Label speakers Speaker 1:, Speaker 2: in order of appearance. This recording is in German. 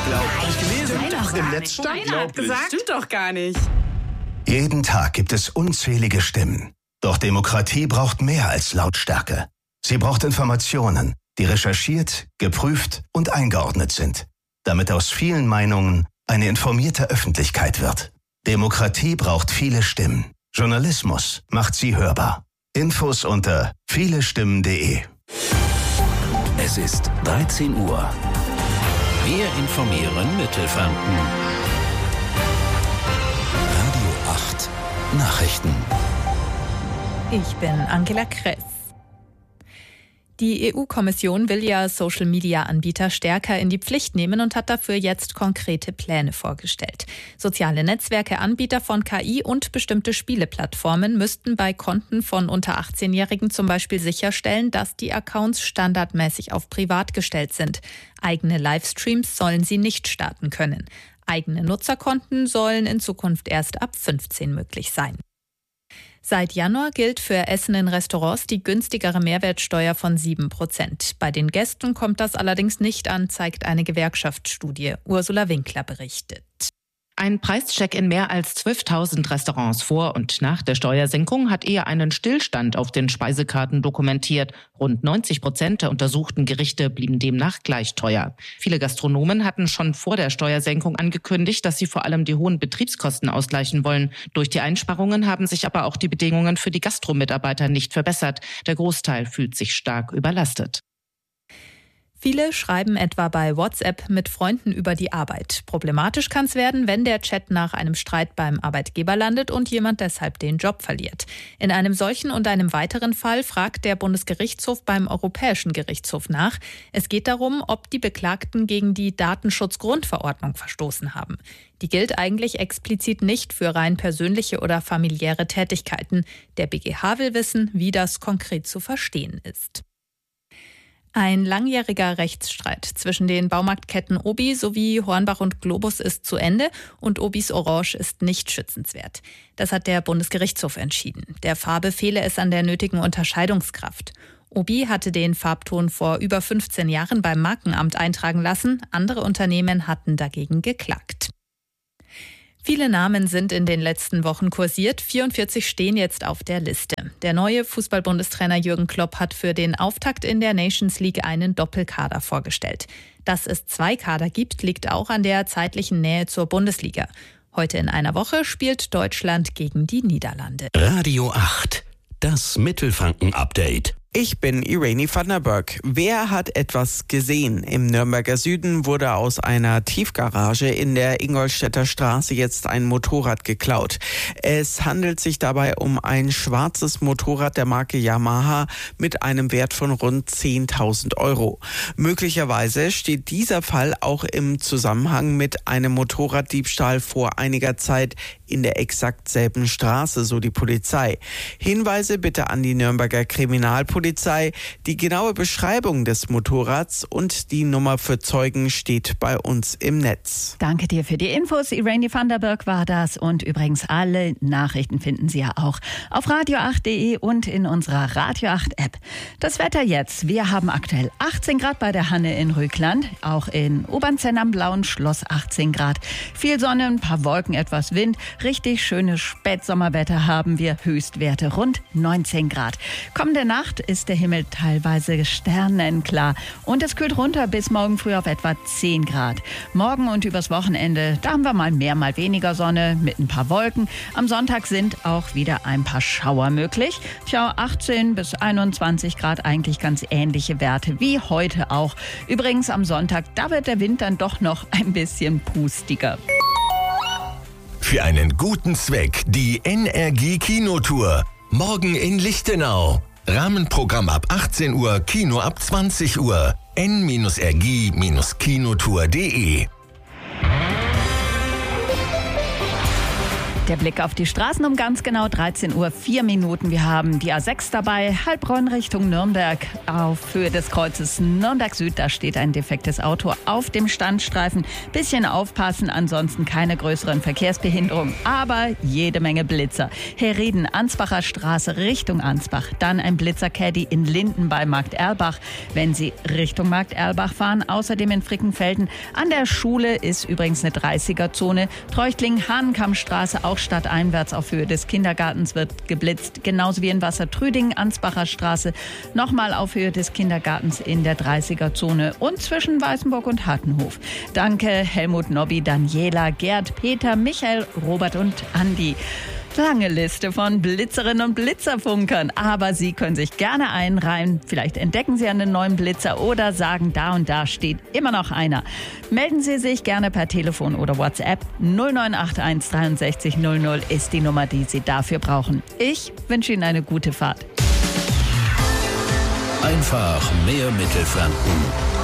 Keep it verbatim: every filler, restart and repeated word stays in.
Speaker 1: Unglaublich. Gelesen?
Speaker 2: Stimmt doch
Speaker 1: Im
Speaker 2: gar
Speaker 1: Netz stand?
Speaker 2: nicht. Keiner hat gesagt. Stimmt doch gar nicht.
Speaker 3: Jeden Tag gibt es unzählige Stimmen. Doch Demokratie braucht mehr als Lautstärke. Sie braucht Informationen, die recherchiert, geprüft und eingeordnet sind, damit aus vielen Meinungen eine informierte Öffentlichkeit wird. Demokratie braucht viele Stimmen. Journalismus macht sie hörbar. Infos unter vielestimmen punkt de.
Speaker 4: Es ist dreizehn Uhr. Wir informieren Mittelfranken. Radio acht Nachrichten.
Speaker 5: Ich bin Angela Kress. Die E U-Kommission will ja Social-Media-Anbieter stärker in die Pflicht nehmen und hat dafür jetzt konkrete Pläne vorgestellt. Soziale Netzwerke, Anbieter von K I und bestimmte Spieleplattformen müssten bei Konten von unter achtzehnjährigen zum Beispiel sicherstellen, dass die Accounts standardmäßig auf privat gestellt sind. Eigene Livestreams sollen sie nicht starten können. Eigene Nutzerkonten sollen in Zukunft erst ab fünfzehn möglich sein. Seit Januar gilt für Essen in Restaurants die günstigere Mehrwertsteuer von sieben Prozent. Bei den Gästen kommt das allerdings nicht an, zeigt eine Gewerkschaftsstudie. Ursula Winkler berichtet.
Speaker 6: Ein Preischeck in mehr als zwölftausend Restaurants vor und nach der Steuersenkung hat eher einen Stillstand auf den Speisekarten dokumentiert. Rund neunzig Prozent der untersuchten Gerichte blieben demnach gleich teuer. Viele Gastronomen hatten schon vor der Steuersenkung angekündigt, dass sie vor allem die hohen Betriebskosten ausgleichen wollen. Durch die Einsparungen haben sich aber auch die Bedingungen für die Gastromitarbeiter nicht verbessert. Der Großteil fühlt sich stark überlastet.
Speaker 5: Viele schreiben etwa bei WhatsApp mit Freunden über die Arbeit. Problematisch kann es werden, wenn der Chat nach einem Streit beim Arbeitgeber landet und jemand deshalb den Job verliert. In einem solchen und einem weiteren Fall fragt der Bundesgerichtshof beim Europäischen Gerichtshof nach. Es geht darum, ob die Beklagten gegen die Datenschutzgrundverordnung verstoßen haben. Die gilt eigentlich explizit nicht für rein persönliche oder familiäre Tätigkeiten. Der B G H will wissen, wie das konkret zu verstehen ist. Ein langjähriger Rechtsstreit zwischen den Baumarktketten Obi sowie Hornbach und Globus ist zu Ende und Obis Orange ist nicht schützenswert. Das hat der Bundesgerichtshof entschieden. Der Farbe fehle es an der nötigen Unterscheidungskraft. Obi hatte den Farbton vor über fünfzehn Jahren beim Markenamt eintragen lassen. Andere Unternehmen hatten dagegen geklagt. Viele Namen sind in den letzten Wochen kursiert. vierundvierzig stehen jetzt auf der Liste. Der neue Fußball-Bundestrainer Jürgen Klopp hat für den Auftakt in der Nations League einen Doppelkader vorgestellt. Dass es zwei Kader gibt, liegt auch an der zeitlichen Nähe zur Bundesliga. Heute in einer Woche spielt Deutschland gegen die Niederlande.
Speaker 4: Radio acht, das Mittelfranken-Update.
Speaker 7: Ich bin Irene van der Berg. Wer hat etwas gesehen? Im Nürnberger Süden wurde aus einer Tiefgarage in der Ingolstädter Straße jetzt ein Motorrad geklaut. Es handelt sich dabei um ein schwarzes Motorrad der Marke Yamaha mit einem Wert von rund zehntausend Euro. Möglicherweise steht dieser Fall auch im Zusammenhang mit einem Motorraddiebstahl vor einiger Zeit in der exakt selben Straße, so die Polizei. Hinweise bitte an die Nürnberger Kriminalpolizei. Die genaue Beschreibung des Motorrads und die Nummer für Zeugen steht bei uns im Netz.
Speaker 8: Danke dir für die Infos. Irene van der Berg war das. Und übrigens alle Nachrichten finden Sie ja auch auf radio acht punkt de und in unserer Radio acht App. Das Wetter jetzt. Wir haben aktuell achtzehn Grad bei der Hanne in Rügland. Auch in Obernzenn am Blauen Schloss achtzehn Grad. Viel Sonne, ein paar Wolken, etwas Wind. Richtig schönes Spätsommerwetter haben wir. Höchstwerte rund neunzehn Grad. Kommende Nacht ist der Himmel teilweise sternenklar und es kühlt runter bis morgen früh auf etwa zehn Grad. Morgen und übers Wochenende, da haben wir mal mehr, mal weniger Sonne mit ein paar Wolken. Am Sonntag sind auch wieder ein paar Schauer möglich. Tja, achtzehn bis einundzwanzig Grad, eigentlich ganz ähnliche Werte wie heute auch. Übrigens am Sonntag, da wird der Wind dann doch noch ein bisschen pustiger.
Speaker 9: Für einen guten Zweck die N R G Kinotour. Morgen in Lichtenau. Rahmenprogramm ab achtzehn Uhr, Kino ab zwanzig Uhr. n r g kinotour punkt de
Speaker 8: Der Blick auf die Straßen um ganz genau dreizehn Uhr vier Minuten. Wir haben die A sechs dabei, Heilbronn Richtung Nürnberg. Auf Höhe des Kreuzes Nürnberg Süd, da steht ein defektes Auto auf dem Standstreifen. Bisschen aufpassen, ansonsten keine größeren Verkehrsbehinderungen, aber jede Menge Blitzer. Herrieden, Ansbacher Straße Richtung Ansbach. Dann ein Blitzercaddy in Linden bei Markt Erlbach, wenn Sie Richtung Markt Erlbach fahren. Außerdem in Frickenfelden. An der Schule ist übrigens eine dreißiger-Zone. Treuchtling, Hahnenkammstraße, auch stadteinwärts auf Höhe des Kindergartens wird geblitzt. Genauso wie in Wassertrüdingen, Ansbacher Straße. Nochmal auf Höhe des Kindergartens in der dreißiger-Zone und zwischen Weißenburg und Hartenhof. Danke Helmut, Nobby, Daniela, Gerd, Peter, Michael, Robert und Andi. Lange Liste von Blitzerinnen und Blitzerfunkern, aber Sie können sich gerne einreihen. Vielleicht entdecken Sie einen neuen Blitzer oder sagen, da und da steht immer noch einer. Melden Sie sich gerne per Telefon oder WhatsApp. null neun acht eins dreiundsechzig null null ist die Nummer, die Sie dafür brauchen. Ich wünsche Ihnen eine gute Fahrt.
Speaker 4: Einfach mehr Mittelfranken.